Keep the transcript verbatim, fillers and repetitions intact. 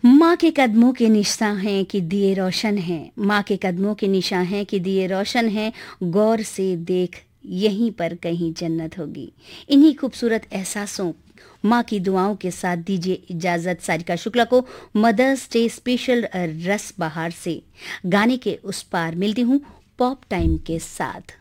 माँ के कदमों के निशान हैं कि दिए रोशन हैं, माँ के कदमों के निशान हैं कि दिए रोशन हैं, गौर से देख यहीं पर कहीं जन्नत होगी। इन्हीं खूबसूरत एहसासों, माँ की दुआओं के साथ दीजिए इजाजत सारिका शुक्ला को मदर्स डे स्पेशल रस बहार से गाने के उस पार मिलती हूँ पॉप टाइम के साथ।